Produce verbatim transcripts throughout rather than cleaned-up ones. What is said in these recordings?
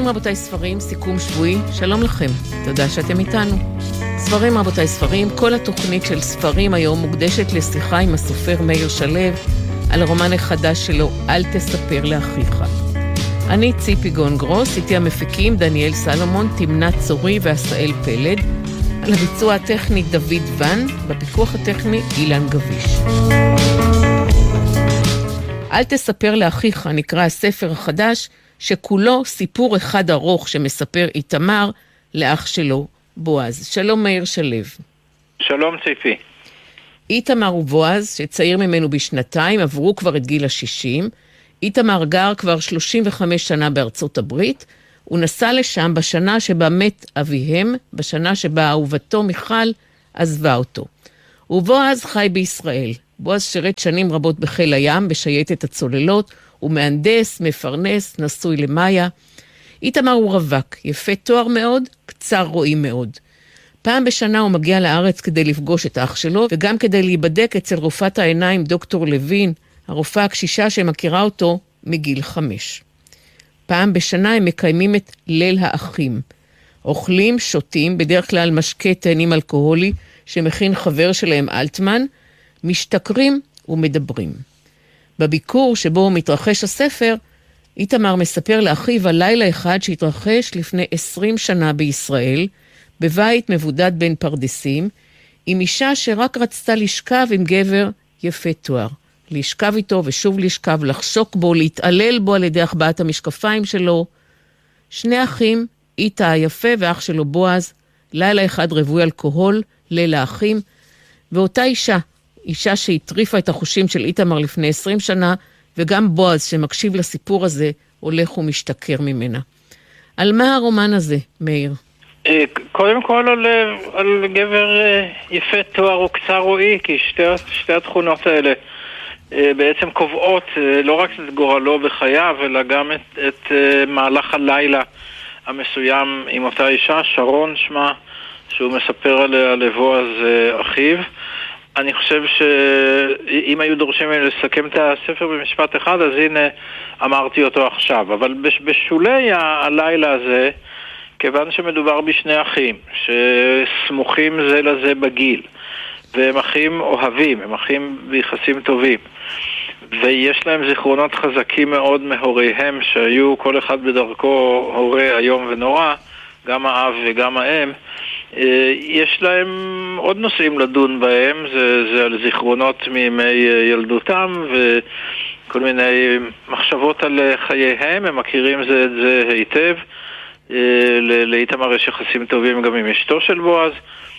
ספרים רבותיי ספרים, סיכום שבועי, שלום לכם, תודה שאתם איתנו. ספרים רבותיי ספרים, כל התוכנית של ספרים היום מוקדשת לשיחה עם הסופר מאיר שלו על הרומן החדש שלו, אל תספר לאחיך. אני ציפי גון גרוס, איתי המפיקים דניאל סלומון, תמנת צורי ועשאל פלד, על הביצוע הטכני דוד ון, בפיקוח הטכני אילן גביש. אל תספר לאחיך נקרא הספר החדש, שכולו סיפור אחד ארוך שמספר איתמר לאח שלו בועז. שלום מאיר שלו. שלום ציפי. איתמר ובועז, שצעיר ממנו בשנתיים, עברו כבר את גיל השישים. איתמר גר כבר שלושים וחמש שנה בארצות הברית, הוא נסע לשם בשנה שבה מת אביהם, בשנה שבה אהובתו מיכל עזבה אותו. ובועז חי בישראל. בועז שירת שנים רבות בחיל הים, בשייטת הצוללות, הוא מהנדס, מפרנס, נשוי למאיה. איתמר הוא רווק, יפה תואר מאוד, קצר רואים מאוד. פעם בשנה הוא מגיע לארץ כדי לפגוש את אח שלו, וגם כדי להיבדק אצל רופאת העיניים דוקטור לוין, הרופאה הקשישה שמכירה אותו מגיל חמש. פעם בשנה הם מקיימים את ליל האחים. אוכלים, שותים, בדרך כלל משקה תאנים אלכוהולי, שמכין חבר שלהם אלטמן, משתכרים ומדברים. בביקור שבו מתרחש הספר, איתמר מספר לאחיו על לילה אחד שהתרחש לפני עשרים שנה בישראל, בבית מבודד בין פרדסים, עם אישה שרק רצתה לשכב עם גבר יפה תואר. לשכב איתו ושוב לשכב, לחשוק בו, להתעלל בו על ידי החבאת המשקפיים שלו. שני אחים, איתה היפה ואח שלו בועז, לילה אחד רווי אלכוהול, ליל האחים, ואותה אישה, אישה שהטריפה את החושים של איתמר לפני עשרים שנה, וגם בועז שמקשיב לסיפור הזה, הולך ומשתכר ממנה. על מה הרומן הזה, מאיר? קודם כל על, על גבר יפה תואר או קצר רואי, כי שתי, שתי התכונות האלה בעצם קובעות לא רק את גורלו בחייו, אלא גם את, את מהלך הלילה המסוים עם אותה אישה, שרון שמה, שהוא מספר עליה לבועז אחיו. אני חושב שאם היו דורשים לסכם את הספר במשפט אחד, אז הנה אמרתי אותו עכשיו. אבל בשולי הלילה הזה, כיוון שמדובר בשני אחים שסמוכים זה לזה בגיל, והם אחים אוהבים, הם אחים ביחסים טובים, ויש להם זיכרונות חזקים מאוד מהוריהם, שהיו כל אחד בדרכו הורה היום ונורא, גם האב וגם האם. יש להם עוד נושאים לדון בהם, זה, זה על זיכרונות מימי ילדותם וכל מיני מחשבות על חייהם, הם מכירים זה את זה היטב. לאיתמר יש יחסים טובים גם עם אשתו של בועז,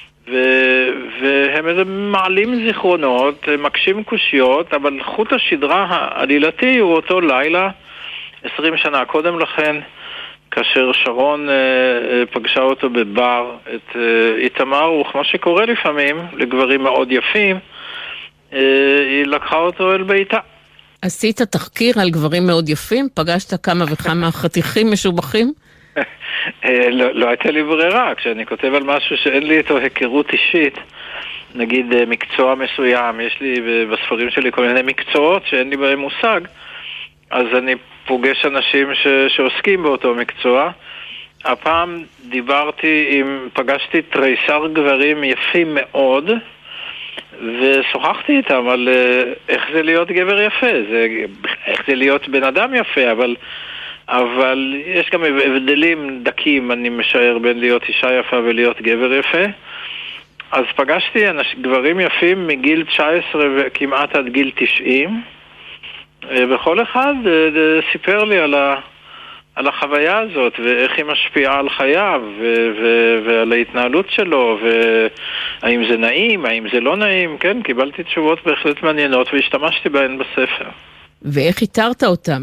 והם מעלים זיכרונות, מקשים קושיות, אבל חוט השדרה העלילתי הוא אותו לילה, עשרים שנה קודם לכן, כאשר שרון פגשה אותו בבר, את איתמר, וכמו שקורה לפעמים לגברים מאוד יפים, היא לקחה אותו אל ביתה. עשית תחקיר על גברים מאוד יפים? פגשת כמה וכמה חתיכים משובחים? לא, לא הייתה לי ברירה. כשאני כותב על משהו שאין לי איתו היכרות אישית, נגיד מקצוע מסוים, יש לי בספרים שלי כל מיני מקצועות שאין לי בהם מושג, אז אני פוגש אנשים ש, שעוסקים באותו מקצוע. הפעם דיברתי עם, פגשתי תריסר גברים יפים מאוד, ושוחחתי איתם על איך זה להיות גבר יפה, זה, איך זה להיות בן אדם יפה, אבל, אבל יש גם הבדלים דקים, אני משער, בין להיות אישה יפה ולהיות גבר יפה. אז פגשתי אנשים, גברים יפים מגיל תשע עשרה וכמעט עד גיל תשעים, וכל אחד סיפר לי על, ה, על החוויה הזאת, ואיך היא משפיעה על חייו, ו, ו, ועל ההתנהלות שלו, והאם זה נעים, האם זה לא נעים. כן, קיבלתי תשובות בהחלט מעניינות, והשתמשתי בהן בספר. ואיך איתרת אותם?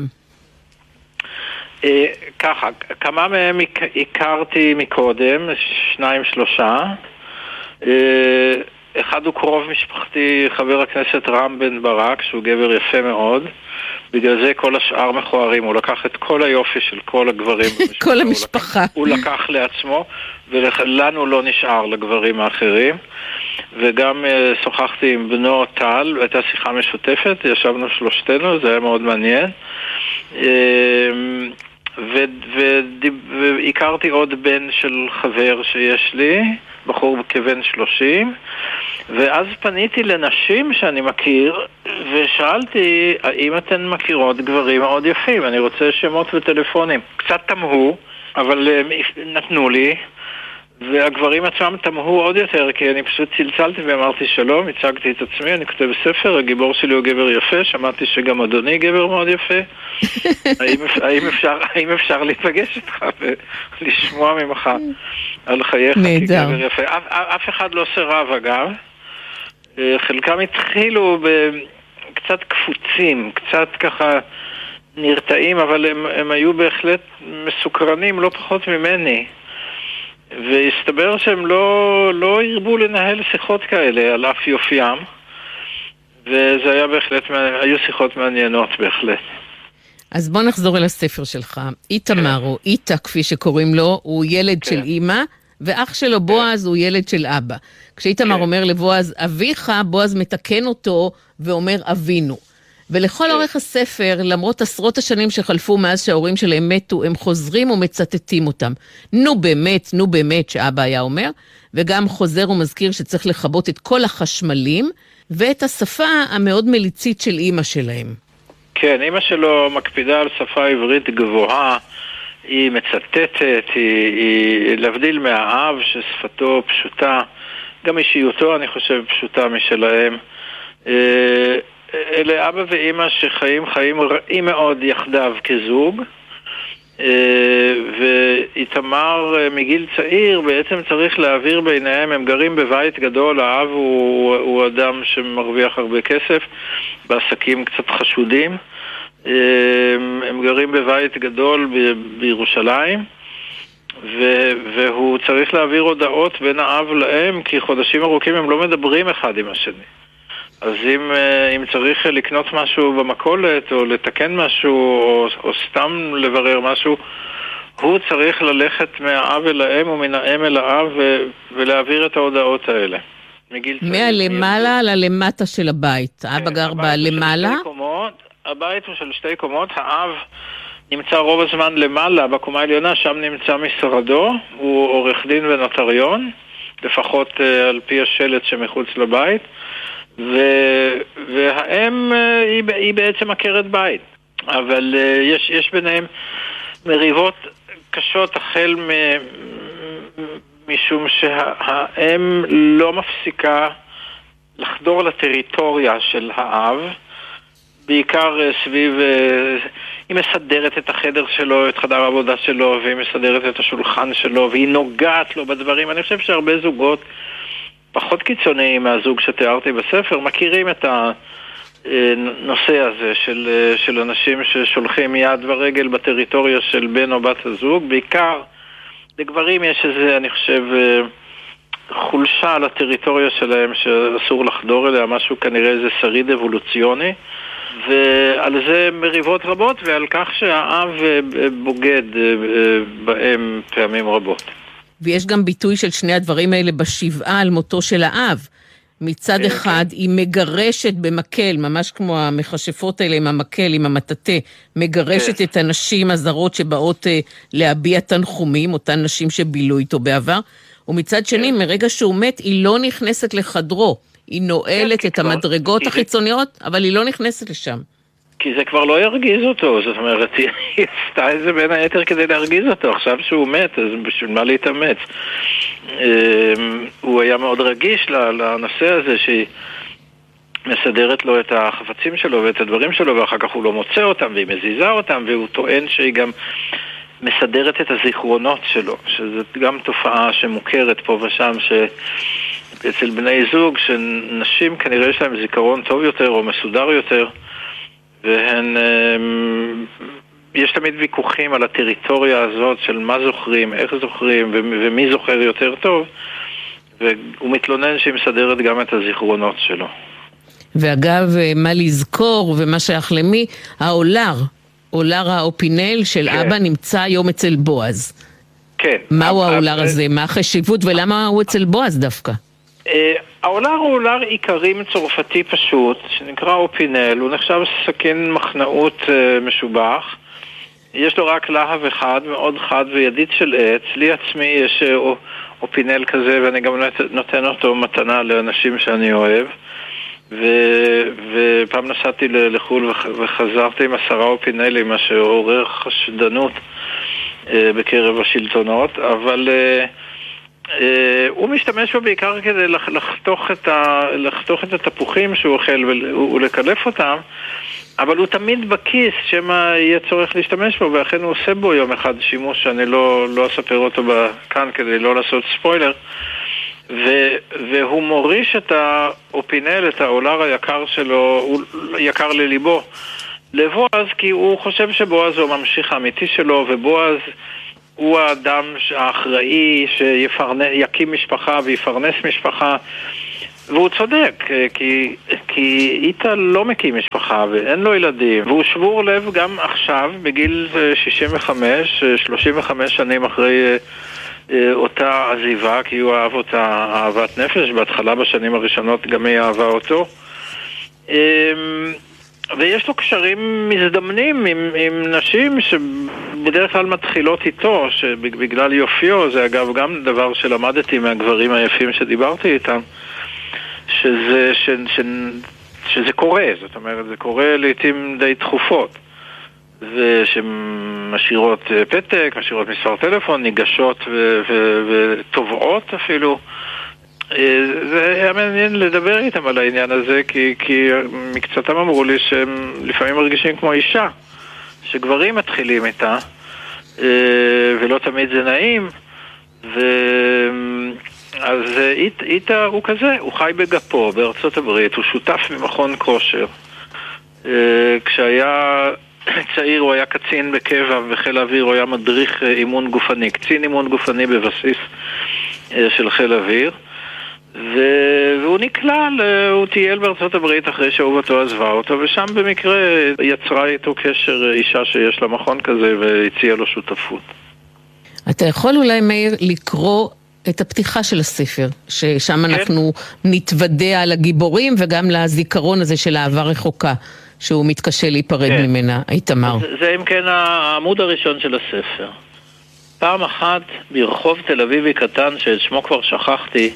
ככה, כמה מהם הכרתי מקודם, שניים שלושה. אחד הוא קרוב משפחתי, חבר הכנסת רם בן ברק, שהוא גבר יפה מאוד. בגלל זה כל השאר מכוערים. הוא לקח את כל היופי של כל הגברים. כל המשפחה. הוא לקח, הוא לקח לעצמו, ולנו לא נשאר לגברים האחרים. וגם uh, שוחחתי עם בנו טל, הייתה שיחה משותפת, ישבנו שלושתנו, זה היה מאוד מעניין. Uh, ו- ו- הכרתי עוד בן של חבר שיש לי, בחור כבן שלושים, ואז פניתי לנשים שאני מכיר, ושאלתי, האם אתן מכירות גברים מאוד יפים? אני רוצה שמות וטלפונים. קצת תמהו, אבל נתנו לי, והגברים עצמם תמהו עוד יותר, כי אני פשוט צלצלתי ואמרתי שלום, הצגתי את עצמי, אני כותב ספר, הגיבור שלי הוא גבר יפה, שמעתי שגם אדוני גבר מאוד יפה. האם, האם, אפשר, האם אפשר להיפגש איתך ולשמוע ממך על חייך כגבר יפה? אף, אף אחד לא סירב אגב. חלקם התחילו בקצת קפוצים, קצת ככה נרתעים, אבל הם, הם היו בהחלט מסוקרנים, לא פחות ממני. והסתבר שהם לא, לא הרבו לנהל שיחות כאלה על אף יופיים, וזה היה בהחלט, היו שיחות מעניינות בהחלט. אז בוא נחזור אל הספר שלך. איתמר, או איתה כפי שקוראים לו, הוא ילד של אמא, ואח שלו בועז הוא ילד של אבא. כשאיתמר אומר לבועז אביך, בועז מתקן אותו ואומר אבינו. ולכל אורך הספר, למרות עשרות השנים שחלפו מאז שההורים שלהם מתו, הם חוזרים ומצטטים אותם. נו באמת, נו באמת, שאבא היה אומר, וגם חוזר ומזכיר שצריך לחבות את כל החשמלים, ואת השפה המאוד מליצית של אמא שלהם. כן, אמא שלו מקפידה על שפה עברית גבוהה, היא מצטטת, היא, היא להבדיל מהאב ששפתו פשוטה, גם אישיותו אני חושב פשוטה משלהם. אלה אבא ואמא שחיים חיים רעים מאוד יחדיו כזוג, ואיתמר מגיל צעיר בעצם צריך להעביר ביניהם, הם גרים בבית גדול, האב הוא, הוא אדם שמרוויח הרבה כסף, בעסקים קצת חשודים, הם גרים בבית גדול ב- בירושלים, ו- והוא צריך להעביר הודעות בין האב להם, כי חודשים ארוכים הם לא מדברים אחד עם השני. אז אם, אם צריך לקנות משהו במכולת, או לתקן משהו, או, או סתם לברר משהו, הוא צריך ללכת מהאב אל האם, או מן האם אל האב, ו- ולהעביר את ההודעות האלה. מהלמעלה ללמטה של הבית. האבא גר בלמעלה? הבית הוא של שתי קומות, האב נמצא רוב הזמן למעלה, בקומה העליונה, שם נמצא משרדו, הוא עורך דין ונוטריון, לפחות uh, על פי השלט שמחוץ לבית, ו... והאם uh, היא, היא בעצם עקרת בית, אבל uh, יש, יש ביניהם מריבות קשות החל מ... משום שהאם לא מפסיקה לחדור לטריטוריה של האב, בעיקר סביב, היא מסדרת את החדר שלו, את חדר העבודה שלו, והיא מסדרת את השולחן שלו, והיא נוגעת לו בדברים. אני חושב שהרבה זוגות, פחות קיצוניים מהזוג שתיארתי בספר, מכירים את הנושא הזה של, של אנשים ששולחים יד ורגל בטריטוריה של בן או בת הזוג. בעיקר לגברים יש איזה, אני חושב, חולשה על הטריטוריה שלהם שאסור לחדור אליה, משהו כנראה איזה שריד אבולוציוני, ועל זה מריבות רבות, ועל כך שהאב בוגד בהם פעמים רבות. ויש גם ביטוי של שני הדברים האלה בשבעה על מותו של האב. מצד אחד היא מגרשת במקל, ממש כמו המכשפות האלה עם המקל, עם המטאטה, מגרשת את הנשים הזרות שבאות להביע תנחומים, אותן נשים שבילו איתו בעבר, ומצד שני, מרגע שהוא מת, היא לא נכנסת לחדרו. היא נועלת את המדרגות החיצוניות, אבל היא לא נכנסת לשם. כי זה כבר לא ירגיז אותו, זאת אומרת, היא עשתה את זה בין היתר כדי להרגיז אותו. עכשיו שהוא מת, אז בשביל מה להתאמץ? הוא היה מאוד רגיש לנושא הזה, שהיא מסדרת לו את החפצים שלו ואת הדברים שלו, ואחר כך הוא לא מוצא אותם, והיא מזיזה אותם, והוא טוען שהיא גם מסדרת את הזיכרונות שלו, שזו גם תופעה שמוכרת פה ושם, שאצל בני זוג, שנשים כנראה יש להם זיכרון טוב יותר או מסודר יותר, והן, יש תמיד ויכוחים על הטריטוריה הזאת של מה זוכרים, איך זוכרים ומי זוכר יותר טוב, והוא מתלונן שהיא מסדרת גם את הזיכרונות שלו. ואגב, מה לזכור ומה שייך למי, העולר, עולר האופינל של כן. אבא נמצא היום אצל בועז. כן. מהו העולר הזה? מה החשיבות ולמה הוא אצל בועז דווקא? העולר הוא עולר עיקרים צרפתי פשוט, שנקרא אופינל, הוא נחשב סכין מחנאות משובח, יש לו רק להב אחד, מאוד חד וידית של עץ. לי עצמי יש אופינל כזה, ואני גם נותן אותו מתנה לאנשים שאני אוהב. ו... ופעם נסעתי לחול וחזרתי עם עשרה אופינלים, מה שעורר חשדנות בקרב השלטונות, אבל הוא משתמש בו בעיקר כדי לחתוך את, ה... לחתוך את התפוחים שהוא אוכל ולקלף אותם, אבל הוא תמיד בכיס שמה יהיה צורך להשתמש בו, ואכן הוא עושה בו יום אחד שימוש שאני לא, לא אספר אותו כאן כדי לא לעשות ספוילר. ו- והוא מוריש את האופינל, את העולר היקר שלו, הוא יקר לליבו, לבועז, כי הוא חושב שבועז הוא הממשיך האמיתי שלו, ובועז הוא האדם האחראי שיקים משפחה ויפרנס משפחה, והוא צודק, כי, כי איתה לא מקים משפחה ואין לו ילדים, והוא שבור לב גם עכשיו, בגיל שישים וחמש, שלושים וחמש שנים אחרי אותה עזיבה, כי הוא אהב אותה אהבת נפש, בהתחלה בשנים הראשונות גם היא אהבה אותו. ויש לו קשרים מזדמנים עם, עם נשים שבדרך כלל מתחילות איתו, שבגלל יופיו, זה אגב גם דבר שלמדתי מהגברים היפים שדיברתי איתם, שזה, ש, ש, שזה קורה, זאת אומרת, זה קורה לעתים די תכופות. ושמשאירות פתק, משאירות מספר טלפון, ניגשות וטובעות אפילו. זה היה מעניין לדבר איתם על העניין הזה, כי, כי מקצתם אמרו לי שהם לפעמים מרגישים כמו אישה, שגברים מתחילים איתה, ולא תמיד זה נעים, ו... אז איתה הוא כזה, הוא חי בגפו בארצות הברית, הוא שותף במכון כושר. כשהיה צעיר הוא היה קצין בקבע וחיל האוויר, הוא היה מדריך אימון גופני, קצין אימון גופני בבסיס של חיל האוויר, והוא נקלע, הוא טייל בארצות הברית אחרי שאהובתו עזבה אותו, ושם במקרה יצרה איתו קשר אישה שיש לה מכון כזה והציעה לו שותפות. אתה יכול אולי, מאיר, לקרוא את הפתיחה של הספר, ששם כן. אנחנו נתוודע על הגיבורים וגם לזיכרון הזה של אהבה רחוקה, שהוא מתקשה להיפרד כן. ממנה, איתמר. זה, זה אם כן העמוד הראשון של הספר. פעם אחת ברחוב תל אביבי קטן, שאת שמו כבר שכחתי,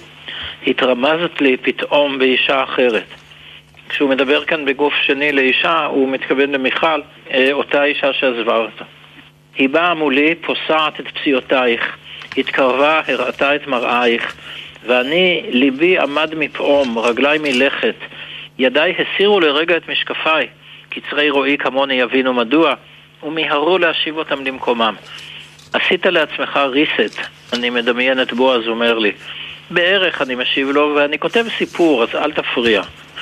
התרמזת לי פתאום באישה אחרת. כשהוא מדבר כאן בגוף שני לאישה, הוא מתכוון למיכל, אותה אישה שעזבה אותה. היא באה מולי, פוסעת את פציעותייך, התקרבה, הראתה את מראייך, ואני, ליבי עמד מפעום, רגליי מלכת, ידיי הסירו לרגע את משקפיי, קצרי רואי כמוני יבינו מדוע, ומיהרו להשיב אותם למקומם. עשית לעצמך ריסט, אני מדמיין את בועז, אומר לי. בערך אני משיב לו, ואני כותב סיפור, אז אל תפריע.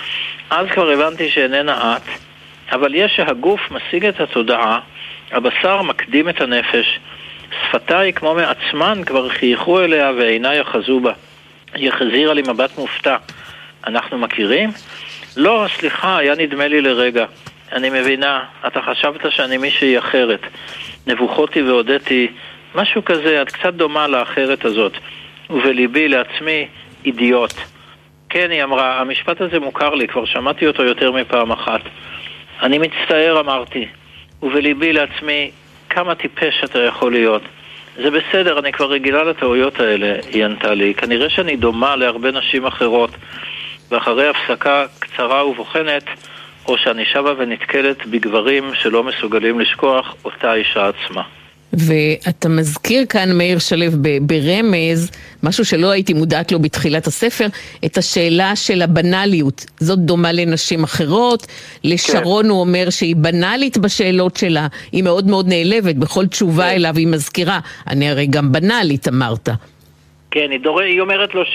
אז כבר הבנתי שאיננה את, אבל יש שהגוף משיג את התודעה, הבשר מקדים את הנפש, שפתיי כמו מעצמן כבר חייכו אליה ועיניי אחזו בה. היא החזירה לי מבט מופתע. אנחנו מכירים? לא, סליחה, היה נדמה לי לרגע. אני מבינה, אתה חשבת שאני מישהי אחרת. נבוכותי והודיתי, משהו כזה, את קצת דומה לאחרת הזאת. ובליבי לעצמי, אידיוט. כן, היא אמרה, המשפט הזה מוכר לי, כבר שמעתי אותו יותר מפעם אחת. אני מצטער, אמרתי. ובליבי לעצמי, כמה טיפש אתה יכול להיות. זה בסדר, אני כבר רגילה לטעויות האלה, היא ענתה לי. כנראה שאני דומה להרבה נשים אחרות. ואחרי הפסקה קצרה ובוחנת, או שאני שבה ונתקלת בגברים שלא מסוגלים לשכוח אותה אישה עצמה. ואתה מזכיר כאן, מאיר שלו, ברמז, משהו שלא הייתי מודעת לו בתחילת הספר, את השאלה של הבנליות. זאת דומה לנשים אחרות, לשרון כן. הוא אומר שהיא בנלית בשאלות שלה, היא מאוד מאוד נעלבת, בכל תשובה כן. אליו היא מזכירה, אני הרי גם בנלית אמרת. כן, היא, דור... היא אומרת לו ש...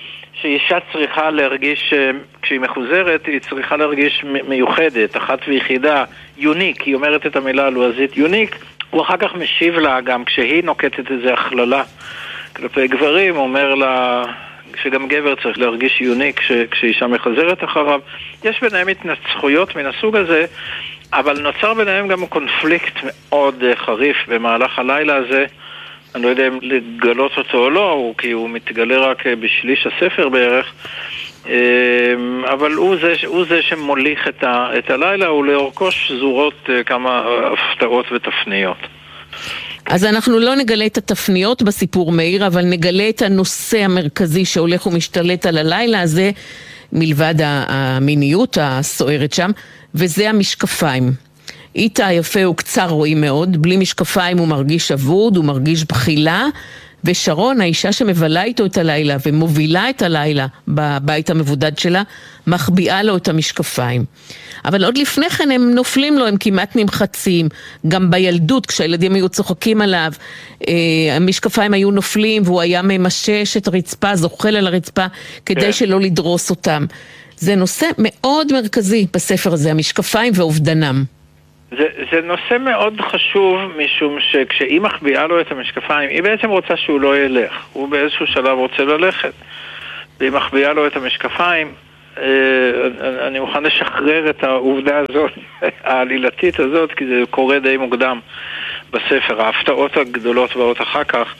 שאישה צריכה להרגיש, כשהיא מחוזרת, היא צריכה להרגיש מיוחדת, אחת ויחידה, יוניק, היא אומרת את המילה הלועזית, יוניק. הוא אחר כך משיב לה, גם כשהיא נוקטת איזו הכללה כלפי גברים, הוא אומר לה שגם גבר צריך להרגיש יוניק כש, כשאישה מחזרת אחריו. יש ביניהם התנצחויות מן הסוג הזה, אבל נוצר ביניהם גם קונפליקט מאוד חריף במהלך הלילה הזה. אני לא יודע אם לגלות אותו או לא, כי הוא מתגלה רק בשליש הספר בערך, אבל הוא זה, הוא זה שמוליך את, ה, את הלילה, ולאורכו שזורות כמה הפתעות ותפניות. אז אנחנו לא נגלה את התפניות בסיפור מאיר, אבל נגלה את הנושא המרכזי שהולך ומשתלט על הלילה הזה, מלבד המיניות הסוערת שם, וזה המשקפיים. איתה היפה הוא קצר רואי מאוד, בלי משקפיים הוא מרגיש אבוד, הוא מרגיש בחילה, ושרון, האישה שמבלה איתו את הלילה ומובילה את הלילה בבית המבודד שלה, מחביאה לו את המשקפיים. אבל עוד לפני כן הם נופלים לו, הם כמעט נמחצים. גם בילדות, כשהילדים היו צוחקים עליו, אה, המשקפיים היו נופלים והוא היה ממשש את הרצפה, זוחל על הרצפה, כדי כן. שלא לדרוס אותם. זה נושא מאוד מרכזי בספר הזה, המשקפיים ואובדנם. זה, זה נושא מאוד חשוב, משום שכשהיא מחביאה לו את המשקפיים, היא בעצם רוצה שהוא לא ילך. הוא באיזשהו שלב רוצה ללכת. והיא מחביאה לו את המשקפיים, אני מוכן לשחרר את העובדה הזאת, העלילתית הזאת, כי זה קורה די מוקדם בספר. ההפתעות הגדולות באות אחר כך.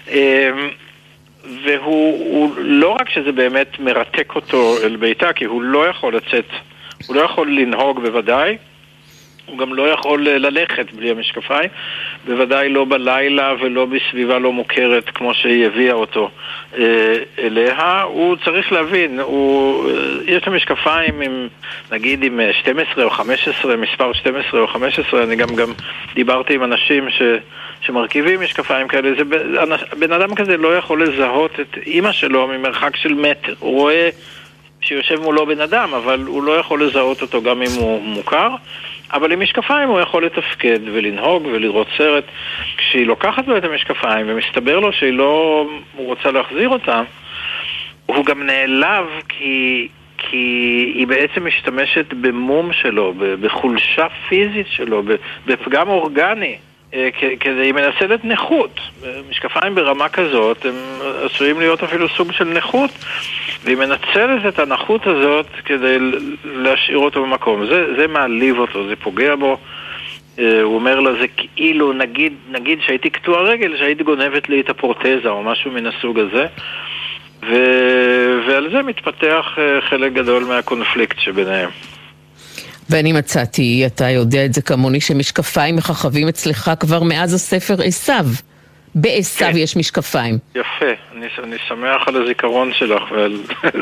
והוא לא רק שזה באמת מרתק אותו אל ביתה, כי הוא לא יכול לצאת, הוא לא יכול לנהוג בוודאי, הוא גם לא יכול ללכת בלי המשקפיים, בוודאי לא בלילה ולא בסביבה לא מוכרת כמו שהיא הביאה אותו אה, אליה. הוא צריך להבין, הוא, יש לו משקפיים עם, נגיד עם שתים עשרה או חמש עשרה, מספר שתים עשרה או חמש עשרה, אני גם, גם דיברתי עם אנשים ש, שמרכיבים משקפיים כאלה, זה, בן אדם כזה לא יכול לזהות את אמא שלו ממרחק של מטר, הוא רואה שיושב מולו בן אדם, אבל הוא לא יכול לזהות אותו גם אם הוא מוכר. אבל עם משקפיים הוא יכול לתפקד ולנהוג ולראות סרט. כשהיא לוקחת לו את המשקפיים ומסתבר לו שהיא לא רוצה להחזיר אותם, הוא גם נעלב כי, כי היא בעצם משתמשת במום שלו, בחולשה פיזית שלו, בפגם אורגני, כדי היא מנצלת נכות. משקפיים ברמה כזאת הם עשויים להיות אפילו סוג של נכות, והיא מנצלת את הנחות הזאת כדי להשאיר אותו במקום. זה, זה מעליב אותו, זה פוגע בו. הוא אומר לה, זה כאילו, נגיד, נגיד שהייתי קטוע רגל, שהייתי גונבת לי את הפרוטזה או משהו מן הסוג הזה. ו... ועל זה מתפתח חלק גדול מהקונפליקט שביניהם. ואני מצאתי, אתה יודע את זה כמוני, שמשקפיים מככבים אצלך כבר מאז הספר עשיו. בעשיו כן. יש משקפיים. יפה, אני, אני שמח על הזיכרון שלך. ועל...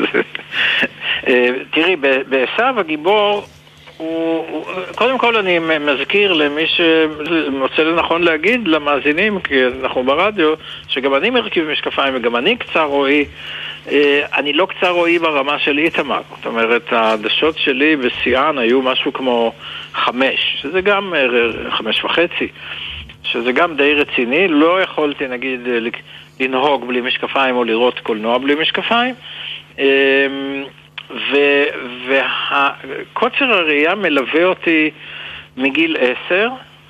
תראי, בעשיו הגיבור, הוא, הוא, קודם כל אני מזכיר למי שמוצא לנכון להגיד למאזינים, כי אנחנו ברדיו, שגם אני מרכיב משקפיים וגם אני קצר רואי. אני לא קצר רואי ברמה של איתמר, זאת אומרת, העדשות שלי בשיאן היו משהו כמו חמש, שזה גם חמש וחצי, שזה גם די רציני. לא יכולתי נגיד לנהוג בלי משקפיים או לראות קולנוע בלי משקפיים, וקוצר הראייה מלווה אותי מגיל עשר,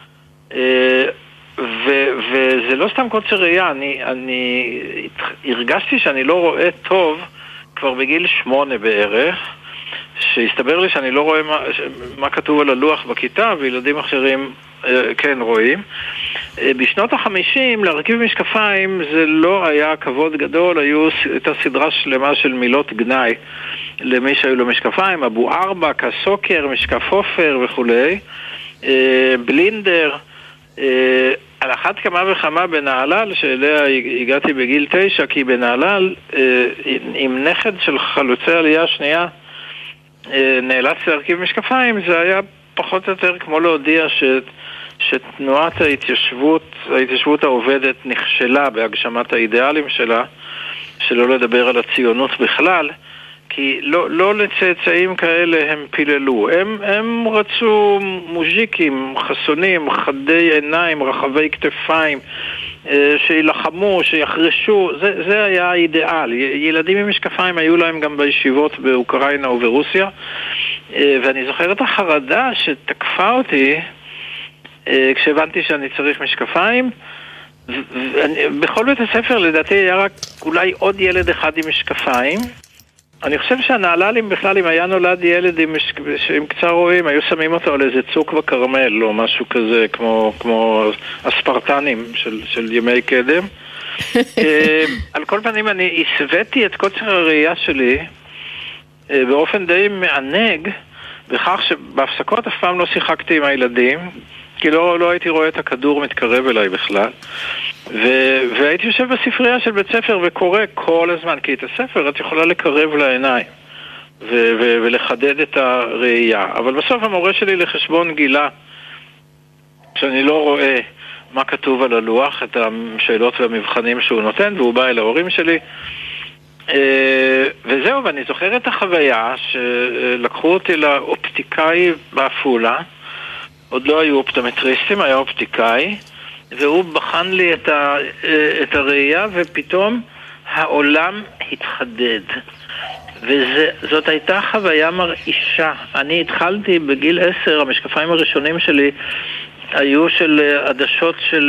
ו- וזה לא סתם קוצר ראייה, אני, אני הרגשתי שאני לא רואה טוב כבר בגיל שמונה בערך, שהסתבר לי שאני לא רואה מה, מה כתוב על הלוח בכיתה, וילדים אחרים כן רואים. בשנות החמישים להרכיב משקפיים זה לא היה כבוד גדול, היו את הסדרה שלמה של מילות גנאי למי שהיו לו משקפיים, אבו ארבע, כסוקר, משקף אופר וכולי, בלינדר. על אחת כמה וכמה בנהלל, שאליה הגעתי בגיל תשע, כי בנהלל עם נכד של חלוצי עלייה שנייה נאלץ להרכיב משקפיים, זה היה פחות או יותר כמו להודיע ש, שתנועת ההתיישבות, ההתיישבות העובדת נכשלה בהגשמת האידיאלים שלה, שלא לדבר על הציונות בכלל, כי לא, לא לצאצאים כאלה הם פיללו. הם, הם רצו מוז'יקים, חסונים, חדי עיניים, רחבי כתפיים, שילחמו, שיחרשו. זה, זה היה האידיאל. ילדים עם משקפיים היו להם גם בישיבות באוקראינה וברוסיה, ואני זוכר את החרדה שתקפה אותי כשהבנתי שאני צריך משקפיים. בכל בית הספר לדעתי היה רק אולי עוד ילד אחד עם משקפיים. אני חושב שהנהללים בכלל, אם היה נולד ילד עם, עם קצר רואים, היו שמים אותו על איזה צוק בקרמל או משהו כזה, כמו, כמו הספרטנים של, של ימי קדם. על כל פנים אני הסוויתי את קוצר הראייה שלי באופן די מענג, בכך שבהפסקות אף פעם לא שיחקתי עם הילדים, כי לא, לא הייתי רואה את הכדור מתקרב אליי בכלל. ו, והייתי יושב בספרייה של בית ספר וקורא כל הזמן, כי את הספר את יכולה לקרב לעיניים ו, ו, ולחדד את הראייה. אבל בסוף המורה שלי לחשבון גילה שאני לא רואה מה כתוב על הלוח, את השאלות והמבחנים שהוא נותן, והוא בא אל ההורים שלי. וזהו, ואני זוכר את החוויה שלקחו אותי לאופטיקאי בעפולה, עוד לא היו אופטומטריסטים, היה אופטיקאי, והוא בחן לי את, ה, את הראייה, ופתאום העולם התחדד. וזאת הייתה חוויה מרעישה. אני התחלתי בגיל עשר, המשקפיים הראשונים שלי היו של עדשות של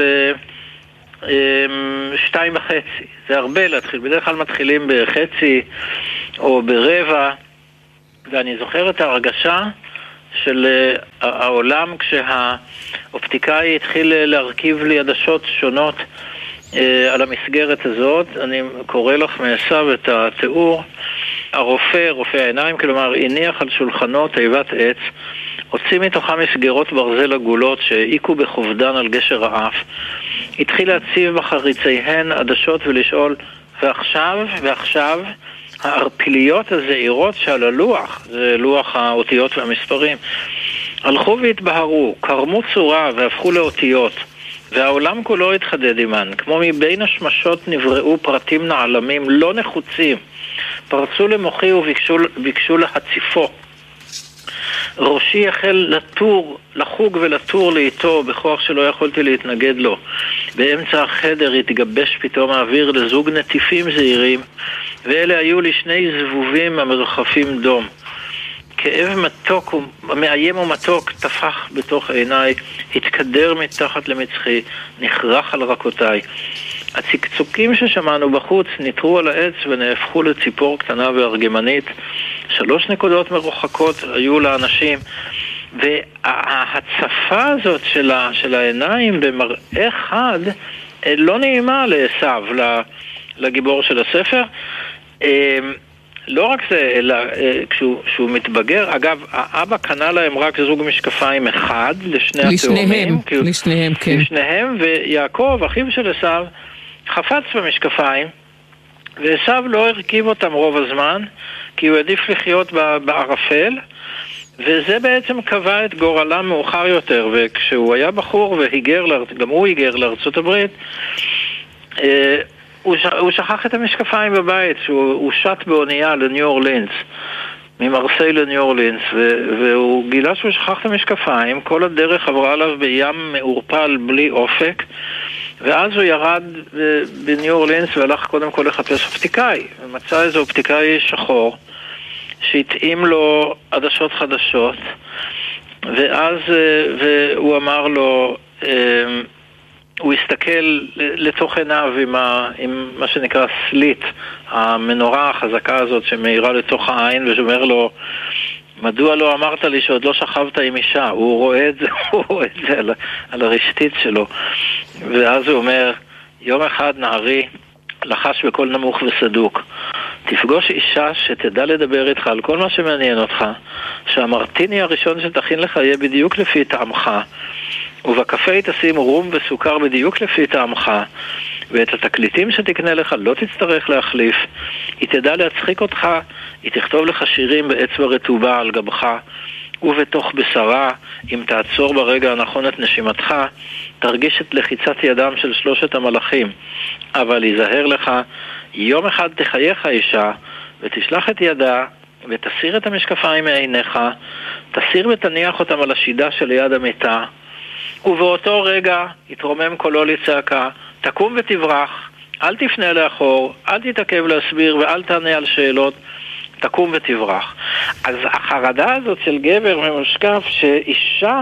שתיים וחצי. זה הרבה להתחיל, בדרך כלל מתחילים בחצי או ברבע, ואני זוכר את ההרגשה של העולם כשהאופטיקאי התחיל להרכיב לי עדשות שונות על המסגרת הזאת. אני קורא לך מעשיו את התיאור. הרופא, רופא העיניים, כלומר, הניח על שולחנות תיבת עץ, הוציא מתוכה מסגרות ברזל עגולות שהעיקו בחובדן על גשר האף, התחיל להציב בחריציהן עדשות ולשאול, ועכשיו, ועכשיו, הערפיליות הזעירות שעל הלוח, זה לוח האותיות והמספרים, הלכו והתבהרו, קרמו צורה והפכו לאותיות, והעולם כולו התחדד עימן, כמו מבין השמשות נבראו פרטים נעלמים לא נחוצים, פרצו למוחי וביקשו להציפו. ראשי החל לטור, לחוג ולטור לאיתו בכוח שלא יכולתי להתנגד לו. באמצע החדר התגבש פתאום האוויר לזוג נטיפים זעירים, ואלה היו לי שני זבובים המרחפים דום. כאב מתוק, מאיים ומתוק טפח בתוך עיניי, התקדר מתחת למצחי, נחרח על רקותיי. הצקצוקים ששמענו בחוץ ניטרו על העץ ונהפכו לציפור קטנה וארגמנית. שלוש נקודות מרוחקות היו לאנשים, וההצפה הזאת של, ה, של העיניים במראה חד לא נעימה לעשיו, לגיבור של הספר. לא רק זה, אלא כשהוא, כשהוא מתבגר, אגב, האבא קנה להם רק זוג משקפיים אחד לשני התאומים. לשניהם, לשניהם, כן. לשניהם, ויעקב, אחיו של עשיו, חפץ במשקפיים, ועשיו לא הרכיב אותם רוב הזמן, כי הוא עדיף לחיות בערפל, וזה בעצם קבע את גורלם מאוחר יותר, וכשהוא היה בחור והיגר, גם הוא היגר לארצות הברית, הוא שכח את המשקפיים בבית, שהוא שט באונייה לניו אורלינס, ממרסיי לניו אורלינס, והוא גילה שהוא שכח את המשקפיים, כל הדרך עברה עליו בים מעורפל בלי אופק, ואז הוא ירד בניו אורלינס והלך קודם כל לחפש אופטיקאי, ומצא איזה אופטיקאי שחור, שהתאים לו עדשות חדשות, ואז והוא אמר לו, הוא הסתכל לתוך עיניו עם, ה, עם מה שנקרא סליט, המנורה החזקה הזאת שמאירה לתוך העין, ושאומר לו, מדוע לא אמרת לי שעוד לא שכבת עם אישה? הוא רואה את זה, הוא רואה את זה על, על הרשתית שלו. ואז הוא אומר, יום אחד נערי לחש בקול נמוך וסדוק, תפגוש אישה שתדע לדבר איתך על כל מה שמעניין אותך, שהמרטיני הראשון שתכין לך יהיה בדיוק לפי טעמך, ובקפה תשים רום וסוכר בדיוק לפי טעמך, ואת התקליטים שתקנה לך לא תצטרך להחליף. היא תדע להצחיק אותך, היא תכתוב לך שירים באצבע רטובה על גבך, ובתוך בשרה, אם תעצור ברגע הנכון את נשימתך, תרגיש את לחיצת ידם של שלושת המלאכים. אבל ייזהר לך, יום אחד תחייך אישה, ותשלח את ידה, ותסיר את המשקפיים מעיניך, תסיר ותניח אותם על השידה שליד המיטה, ובאותו רגע יתרומם קולו לצעקה, תקום ותברח, אל תפנה לאחור, אל תתעכב להסביר ואל תענה על שאלות, תקום ותברח. אז החרדה הזאת של גבר ממשקף שאישה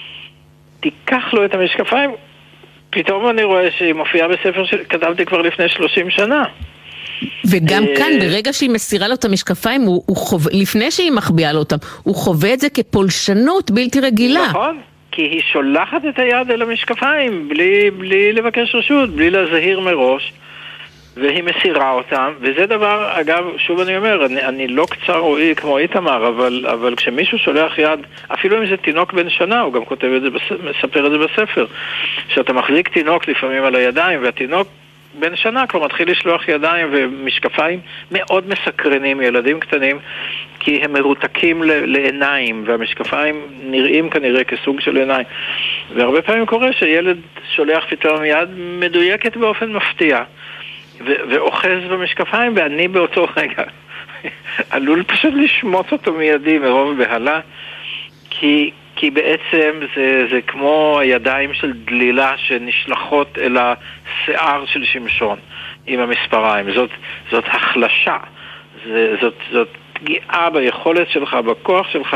תיקח לו את המשקפיים, פתאום אני רואה שהיא מופיעה בספר שכתבתי כבר לפני שלושים שנה. וגם כאן, ברגע שהיא מסירה לו את המשקפיים, הוא, הוא חווה, לפני שהיא מחביאה לו אותם, הוא חווה את זה כפולשנות בלתי רגילה. נכון, כי היא שולחת את היד אל המשקפיים, בלי, בלי לבקש רשות, בלי להזהיר מראש. והיא מסירה אותם, וזה דבר, אגב, שוב אני אומר, אני, אני לא קצר רואי כמו איתמר, אבל, אבל כשמישהו שולח יד, אפילו אם זה תינוק בן שנה, הוא גם כותב את זה, מספר את זה בספר, שאתה מחזיק תינוק לפעמים על הידיים, והתינוק בן שנה כבר מתחיל לשלוח ידיים ומשקפיים מאוד מסקרנים, ילדים קטנים, כי הם מרותקים לעיניים, והמשקפיים נראים כנראה כסוג של עיניים. והרבה פעמים קורה שילד שולח פתאום יד מדויקת באופן מפתיע, ו- ואוחז במשקפיים, ואני באותו רגע עלול פשוט לשמוט אותו מיידי מרוב בהלה, כי, כי בעצם זה, זה כמו הידיים של דלילה שנשלחות אל השיער של שמשון עם המספריים. זאת, זאת החלשה, זה, זאת, זאת פגיעה ביכולת שלך, בכוח שלך.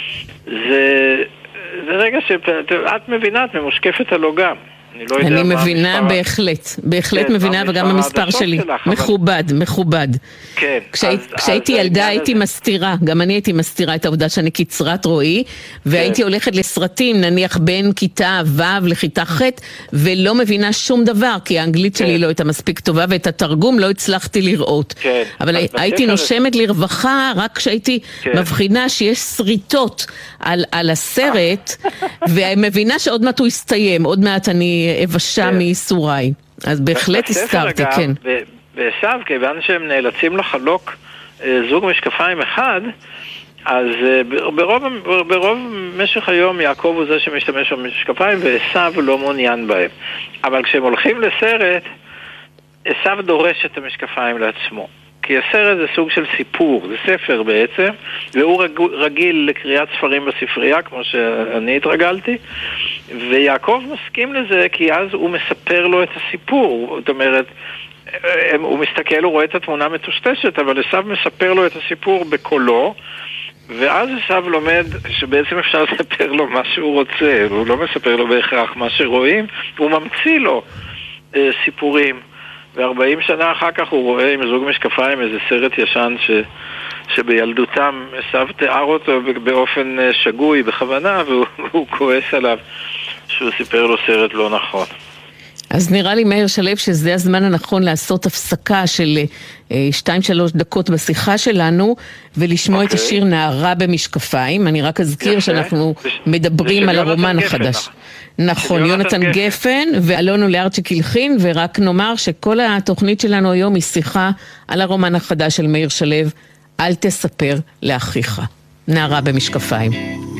זה, זה רגע שאת מבינה, את ממושקפת עלו גם. אני, לא יודע אני מבינה בהחלט, בהחלט כן, מבינה, וגם המספר שלי. שלך, מכובד, אבל... מכובד. כן. כשהי, אז, כשהייתי אז ילדה הייתי הזה... מסתירה, גם אני הייתי מסתירה את העובדה שאני קצרת רואי, והייתי כן. הולכת לסרטים, נניח בין כיתה ו' לכיתה ח', ולא מבינה שום דבר, כי האנגלית כן. שלי לא הייתה מספיק טובה, ואת התרגום לא הצלחתי לראות. כן. אבל הייתי נושמת זה... לרווחה, רק כשהייתי כן. מבחינה שיש שריטות על, על הסרט, ומבינה שעוד מעט הוא יסתיים, עוד מעט אני... אבשה מייסוריי. אז בהחלט הזכרתי, כן. בעשיו, כיוון שהם נאלצים לחלוק זוג משקפיים אחד, אז ברוב, ברוב משך היום יעקב הוא זה שמשתמש במשקפיים, ועשיו לא מעוניין בהם. אבל כשהם הולכים לסרט, עשיו דורש את המשקפיים לעצמו. כי הסרט זה סוג של סיפור, זה ספר בעצם, והוא רגיל לקריאת ספרים בספרייה, כמו שאני התרגלתי, ויעקב מסכים לזה, כי אז הוא מספר לו את הסיפור. זאת אומרת, הוא מסתכל, הוא רואה את התמונה מטושטשת, אבל עשיו מספר לו את הסיפור בקולו, ואז עשיו לומד שבעצם אפשר לספר לו מה שהוא רוצה, והוא לא מספר לו בהכרח מה שרואים, הוא ממציא לו אה, סיפורים. ו-ארבעים שנה אחר כך הוא רואה עם זוג משקפיים איזה סרט ישן ש... שבילדותם עשיו תיאר אותו באופן שגוי בכוונה, והוא כועס עליו שהוא סיפר לו סרט לא נכון. אז נראה לי מאיר שלו שזה הזמן הנכון לעשות הפסקה של שתיים שלוש דקות בשיחה שלנו, ולשמוע okay. את השיר נערה במשקפיים. אני רק אזכיר okay. שאנחנו מדברים על הרומן החדש. נכון, יונתן גפן, גפן ואלונו לארצ'יק הלחין, ורק נאמר שכל התוכנית שלנו היום היא שיחה על הרומן החדש של מאיר שלו, אל תספר לאחיך. נערה במשקפיים.